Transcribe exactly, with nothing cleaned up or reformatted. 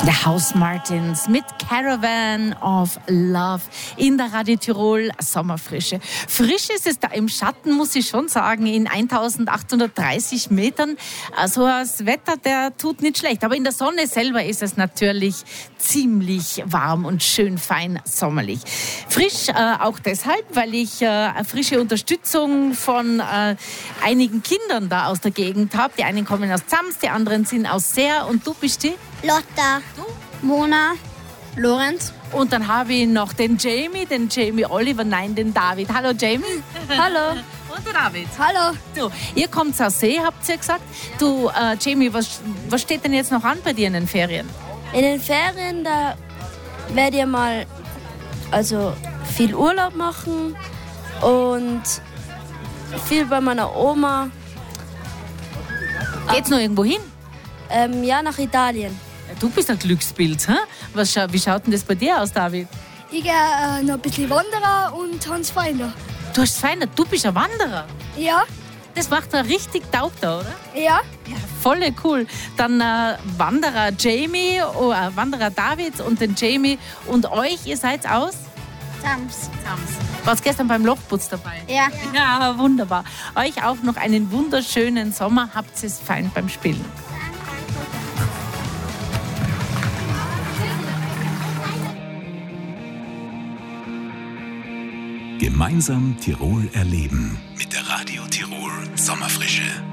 The House Martins mit Caravan of Love in der Radio Tirol Sommerfrische. Frisch ist es da im Schatten, muss ich schon sagen, in eintausendachthundertdreißig Metern. Also das Wetter, der tut nicht schlecht. Aber in der Sonne selber ist es natürlich ziemlich warm und schön fein sommerlich. Frisch äh, auch deshalb, weil ich äh, eine frische Unterstützung von äh, einigen Kindern da aus der Gegend habe. Die einen kommen aus Zams, die anderen sind aus Seer. Und du bist die? Lotta, du? Mona, Lorenz. Und dann habe ich noch den Jamie, den Jamie Oliver, nein, den David. Hallo Jamie. Hallo. Und der David. Hallo. So, ihr kommt aus See, habt ihr gesagt. Du, äh, Jamie, was, was steht denn jetzt noch an bei dir in den Ferien? In den Ferien, da werde ich mal also viel Urlaub machen und viel bei meiner Oma. Geht's noch irgendwo hin? Ähm, ja, nach Italien. Du bist ein Glückspilz, hä? Was scha- wie schaut denn das bei dir aus, David? Ich gehe äh, noch ein bisschen wandern und Hans Feiner. Du hast feiner, du bist ein Wanderer. Ja, Das macht er richtig taugt, oder? ja. Ja, voll cool. Dann äh, Wanderer Jamie, oh, äh, Wanderer David und den Jamie und euch, ihr seid aus? Sams. Warst gestern beim Lochputz dabei? Ja. Ja, wunderbar. Euch auch noch einen wunderschönen Sommer. Habt es fein beim Spielen. Gemeinsam Tirol erleben mit der Radio Tirol Sommerfrische.